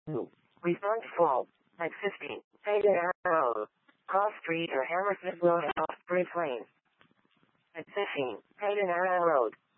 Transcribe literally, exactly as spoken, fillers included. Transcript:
two. Response full. At fifteen. Hayden Arrow. Cross Street or Hammersmith Road, Bridge Lane. At fifteen. Hayden Arrow Road.